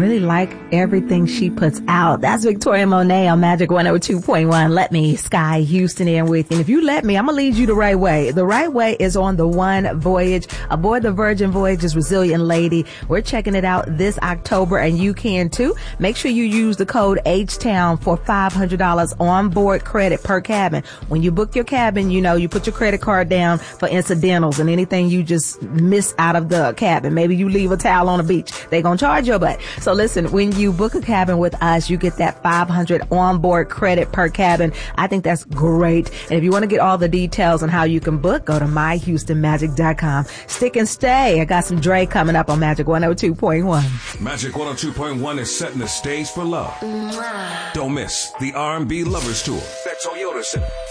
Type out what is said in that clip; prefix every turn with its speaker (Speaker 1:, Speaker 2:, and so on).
Speaker 1: really like everything she puts out. That's Victoria Monet on Magic 102.1. Let me, Sky Houston, in with you. And if you let me, I'm going to lead you the right way. The right way is on the One Voyage. Aboard the Virgin Voyage's Resilient Lady. We're checking it out this October, and you can too. Make sure you use the code H-Town for $500 on board credit per cabin. When you book your cabin, you know, you put your credit card down for incidentals and anything you just miss out of the cabin. Maybe you leave a towel on the beach. They're going to charge you, but so listen, when you book a cabin with us, you get that $500 onboard credit per cabin. I think that's great. And if you want to get all the details on how you can book, go to myhoustonmagic.com. Stick and stay. I got some Dre coming up on Magic 102.1.
Speaker 2: Magic 102.1 is setting the stage for love. Don't miss the R&B Lovers Tour at Toyota Center,